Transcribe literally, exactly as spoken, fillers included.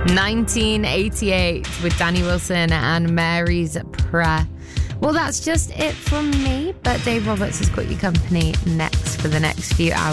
nineteen eighty-eight with Danny Wilson and Mary's Prayer. Well, that's just it from me, but Dave Roberts has got your company next for the next few hours.